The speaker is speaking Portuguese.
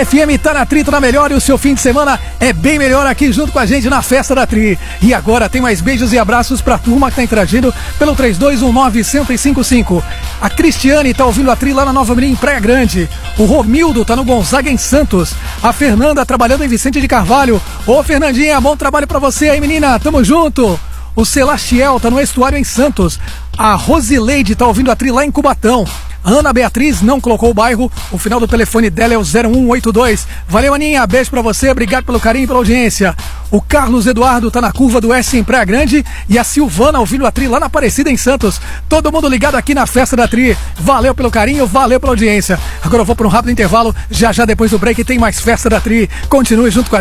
FM tá na Tri, tá na melhor, e o seu fim de semana é bem melhor aqui junto com a gente na festa da Tri. E agora tem mais beijos e abraços pra turma que tá interagindo pelo 3219-1055. A Cristiane tá ouvindo a Tri lá na Nova Mirim, em Praia Grande. O Romildo tá no Gonzaga, em Santos. A Fernanda trabalhando em Vicente de Carvalho. Ô Fernandinha, bom trabalho pra você aí, menina, tamo junto. O Celastiel tá no Estuário, em Santos. A Rosileide tá ouvindo a Tri lá em Cubatão. A Ana Beatriz não colocou o bairro, o final do telefone dela é o 0182. Valeu, Aninha, beijo pra você, obrigado pelo carinho e pela audiência. O Carlos Eduardo tá na Curva do S, em Praia Grande. E a Silvana ouvindo a Tri lá na Aparecida, em Santos. Todo mundo ligado aqui na festa da Tri. Valeu pelo carinho, valeu pela audiência. Agora eu vou para um rápido intervalo, já depois do break tem mais festa da Tri. Continue junto com a